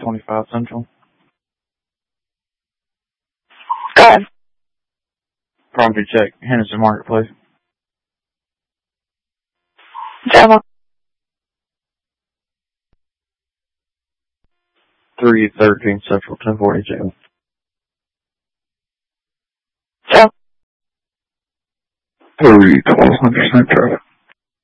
325 Central. Go ahead. Property check, Henderson Marketplace. Demo. 313 Central, 1040 jail. So. 1200 Central.